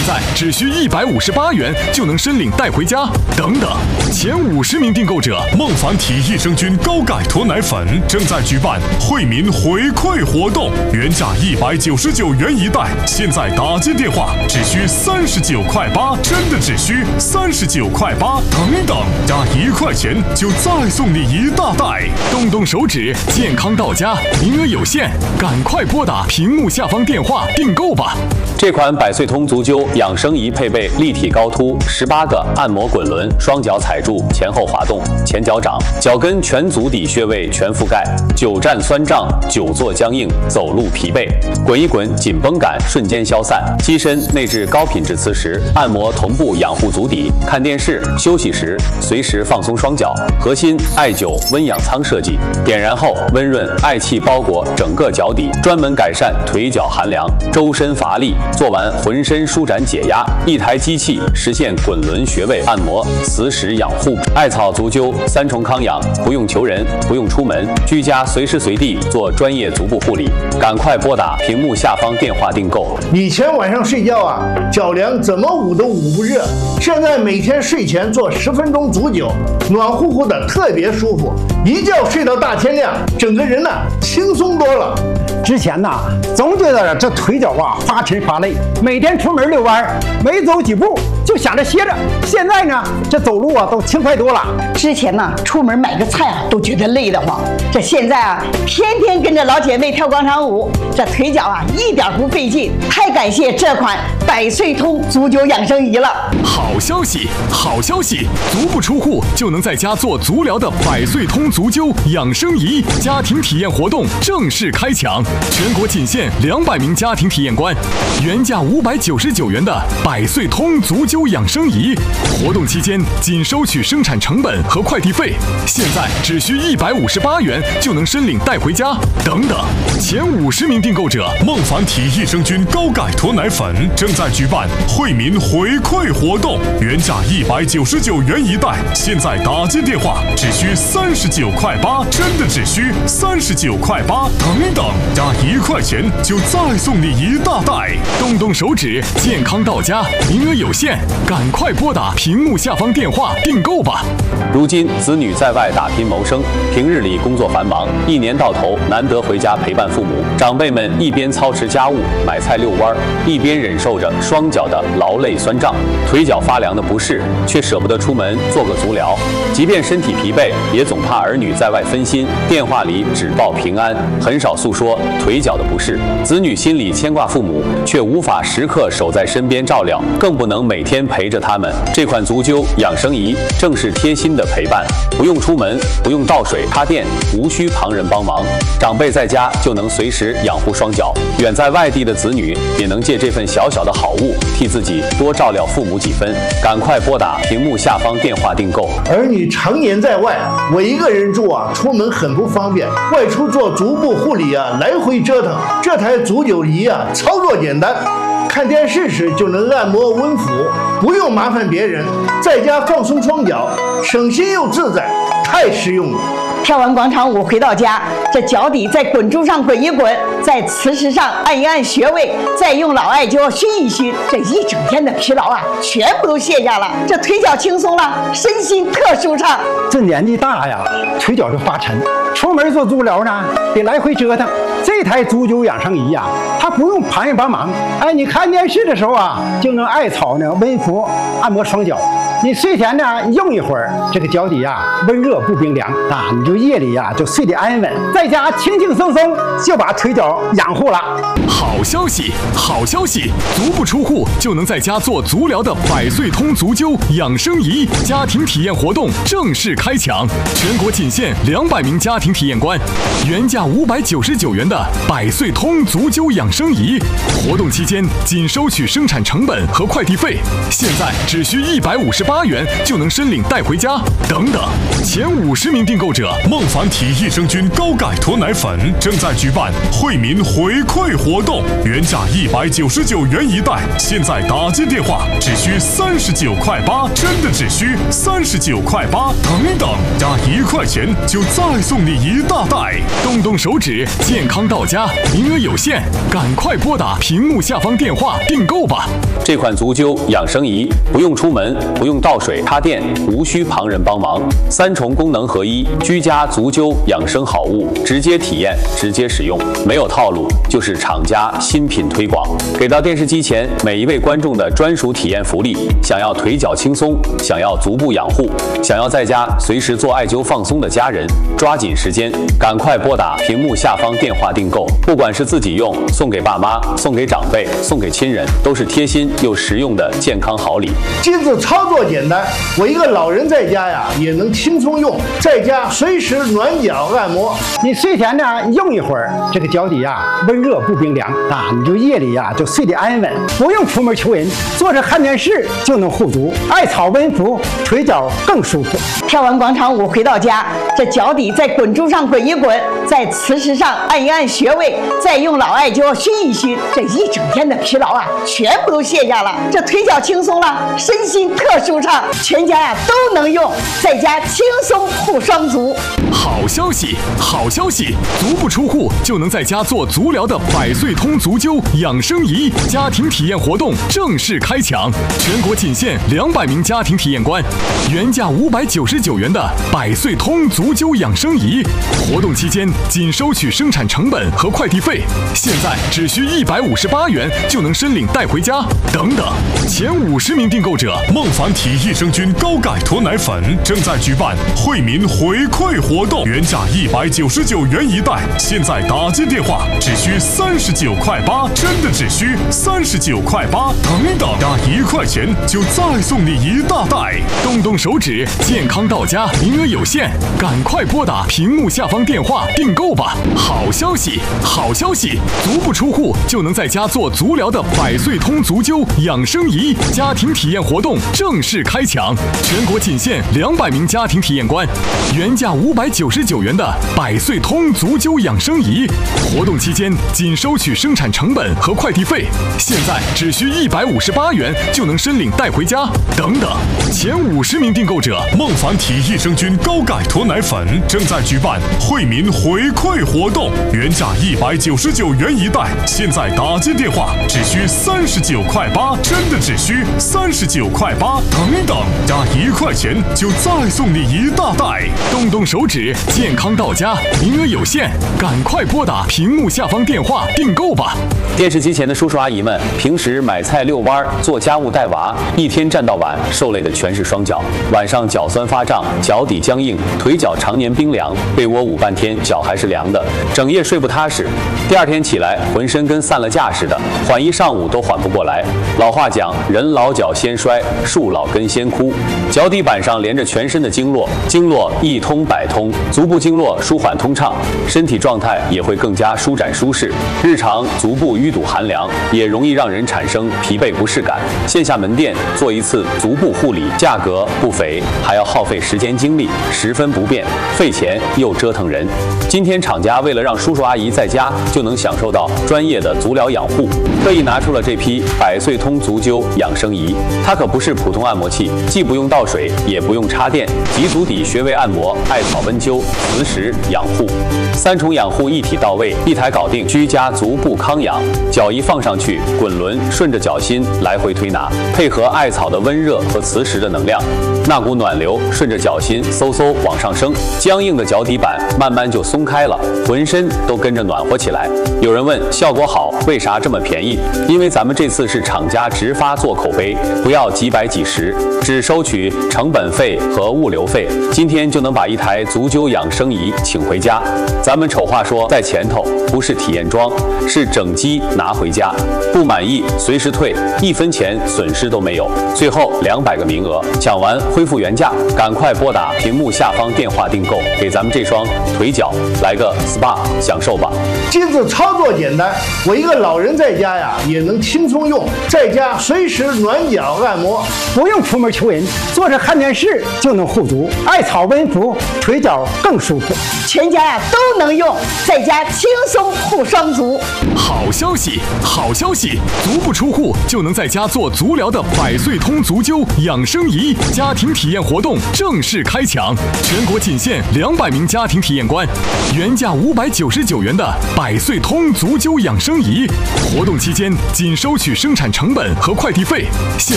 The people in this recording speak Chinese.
在只需158元就能申领带回家。等等，前50名订购者， 孟凡体益生菌高钙脱奶粉正在举办惠民回馈活动，原价199元一袋，现在打进电话只需39.8块，真的只需39.8块。等等，加1块钱就再送你一大袋。 动动手指，健康到家，名额有限，赶快拨打屏幕下方电话订购吧。 这款百岁通足灸养生仪配备立体高凸18个按摩滚轮，双脚踩住，前后滑动，前脚掌，脚跟全足底穴位全覆盖，久站酸胀，久坐僵硬，走路疲惫，滚一滚，紧绷感瞬间消散。机身内置高品质磁石，按摩同步养护足底，看电视、休息时随时放松双脚。核心艾灸温养舱设计，点燃后温润艾气包裹整个脚底，专门改善腿脚寒凉、周身乏力。做完浑身舒展解压，一台机器实现滚轮穴位按摩、磁石养护。艾草足灸3重康养，不用求人，不用出门，居家随时随地做专业足部护理。赶快拨打屏幕下方电话订购。 以前晚上睡觉啊，脚凉怎么捂都捂不热，现在每天睡前做10分钟足灸，暖乎乎的，特别舒服，一觉睡到大天亮，整个人轻松多了。 之前总觉得这腿脚发沉发累，每天出门遛弯，没走几步就想着歇着。现在呢，这走路都轻快多了。 之前出门买个菜都觉得累得慌，这现在天天跟着老姐妹跳广场舞，这腿脚一点不费劲。太感谢这款百岁通足灸养生仪了。 好消息，好消息！足不出户就能在家做足疗的百岁通足灸养生仪家庭体验活动正式开抢，全国仅限200名家庭体验官，原价599元的百岁通足灸养生仪，活动期间仅收取生产成本和快递费，现在只需158元就能申领带回家。等等，前50名订购者， 孟凡体益生菌高钙脱奶粉正在举办惠民回馈活动，原价199元一袋，现在打进电话只需39.8块，真的只需39.8块。等等，加1块钱就再送你一大袋。 动动手指，健康到家，名额有限，赶快拨打屏幕下方电话订购吧。 如今子女在外打拼谋生，平日里工作繁忙，一年到头难得回家陪伴父母，长辈们一边操持家务、买菜遛弯，一边忍受着双脚的劳累酸胀、腿脚发凉的不适，却舍不得出门做个足疗。即便身体疲惫，也总怕儿女在外分心，电话里只报平安，很少诉说腿脚的不适。子女心里牵挂父母，却无法时刻守在身边照料，更不能每天陪着他们。这款足灸养生仪正是贴心的陪伴，不用出门，不用倒水插电，无需旁人帮忙，长辈在家就能随时养护双脚。远在外地的子女也能借这份小小的好物，替自己多照料父母几分。赶快拨打屏幕下方电话订购。 儿女常年在外，我一个人住出门很不方便，外出做足部护理来回折腾。这台足灸仪操作简单，看电视时就能按摩温敷，不用麻烦别人，在家放松双脚，省心又自在，太实用了。 跳完广场舞回到家，这脚底在滚珠上滚一滚，在磁石上按一按穴位，再用老艾灸熏一熏，这一整天的疲劳全部都卸下了，这腿脚轻松了，身心特舒畅。 这年纪大呀，腿脚就发沉，出门做足疗呢得来回折腾。这台足灸养生仪它不用旁人帮忙，你看电视的时候就能艾草温敷按摩双脚。你睡前用一会儿，这个脚底温热不冰凉你就夜里就睡得安稳，在家轻轻松松就把腿脚养护了。 好消息，好消息！足不出户就能在家做足疗的百岁通足灸养生仪家庭体验活动正式开抢，全国仅限200名家庭体验官，原价599元的百岁通足灸养生仪，活动期间仅收取生产成本和快递费，现在只需158 158元就能申领带回家等等。前50名订购者， 孟凡体益生菌高钙脱奶粉正在举办惠民回馈活动，原价199元一袋，现在打进电话只需39.8块，真的只需39.8块，等等，加1块钱就再送你一大袋。 动动手指，健康到家，名额有限，赶快拨打屏幕下方电话订购吧。 这款足灸养生仪不用出门，不用倒水插电，无需旁人帮忙，3重功能合一，居家足灸养生好物，直接体验，直接使用，没有套路，就是厂家新品推广。给到电视机前每一位观众的专属体验福利：想要腿脚轻松，想要足部养护，想要在家随时做艾灸放松的家人，抓紧时间，赶快拨打屏幕下方电话订购。不管是自己用，送给爸妈，送给长辈，送给亲人，都是贴心又实用的健康好礼。 机子操作简单，我一个老人在家呀也能轻松用，在家随时暖脚按摩。 你睡前呢用一会儿，这个脚底呀温热不冰凉啊，你就夜里呀就睡得安稳，不用出门求人，坐着看电视就能护足，艾草温敷，腿脚更舒服。 跳完广场舞回到家，这脚底在滚珠上滚一滚，在磁石上按一按穴位，再用老艾灸熏一熏，这一整天的疲劳啊全部都卸下了，这腿脚轻松了，身心特舒畅，全家呀都能用，在家轻松护双足。 好消息，好消息！足不出户就能在家做足疗的百岁通足灸养生仪家庭体验活动正式开抢，全国仅限200名家庭体验官，原价599元的百岁通足灸养生仪，活动期间仅收取生产成本和快递费，现在只需158元就能申领带回家等等。前50名订购者， 孟凡体益生菌高钙脱奶粉正在举办惠民回馈活动，原价199元一袋，现在打进电话只需39.8块，真的只需39.8块，等等，加1块钱就再送你一大袋。 动动手指，健康到家，名额有限，赶快拨打屏幕下方电话订购吧。好消息，好消息！足不出户就能在家做足疗的百岁通足灸养生仪家庭体验活动正式开抢，全国仅限200名家庭体验官，原价599元的百岁通足灸养生仪，活动期间仅收取生产成本和快递费，现在只需158元就能申领带回家等等。前50名订购者， 孟凡体益生菌高钙脱奶粉正在举办惠民回馈活动，原价199元一袋，现在打进电话只需39.8块，真的只需39.8块，等等，加1块钱就再送你一大袋。 动动手指，健康到家，名额有限，赶快拨打屏幕下方电话订购吧。 电视机前的叔叔阿姨们，平时买菜遛弯、做家务带娃，一天站到晚，受累的全是双脚，晚上脚酸发胀，脚底僵硬，腿脚常年冰凉，被窝捂半天脚还是凉的，整夜睡不踏实，第二天起来浑身跟散了架似的，缓一上午都缓不过来。老话讲，人老脚先衰，树老根先枯，脚底板上连着全身的经络，经络一通百通，足部经络舒缓通畅，身体状态也会更加舒展舒适。日常足部淤堵寒凉，也容易让人产生疲惫不适感。线下门店做一次足部护理，价格不菲，还要耗费时间精力，十分不便，费钱又折腾人。今天厂家为了让叔叔阿姨在家就能享受到专业的足疗养护，特意拿出了这批百岁通足灸养生仪。它可不是普通按摩器，既不用倒水，也不用插电，集足底穴位按摩、艾草温灸、磁石养护，3重养护一体到位，一台搞定，居家足部康养。脚一放上去，滚轮顺着脚心来回推拿，配合艾草的温热和磁石的能量，那股暖流顺着脚心嗖嗖往上升，僵硬的脚底板慢慢就松开了，浑身都跟着暖和起来。有人问效果好，为啥这么便宜？因为咱们这次是厂家直发做口碑，不要几百几十，只收取成本费和物流费，今天就能把一台足灸养生仪请回家。咱们丑话说在前头，不是体验装，是整机拿回家，不满意随时退，1分钱损失都没有。最后200个名额，抢完恢复原价，赶快拨打屏幕下方电话订购，给咱们这双腿脚来个 SPA 享受吧。 机子操作简单，我一个老人在家呀也能轻松用，在家随时暖脚按摩， 不用用出门求人，坐着看电视就能护足，艾草温敷，腿脚更舒服。 全家呀都能用，在家轻松护双足。 好消息，好消息！足不出户就能在家做足疗的百岁通足灸养生仪家庭体验活动正式开抢，全国仅限200名家庭体验官，原价599元的百岁通足灸养生仪，活动期间仅收取生产成本和快递费，现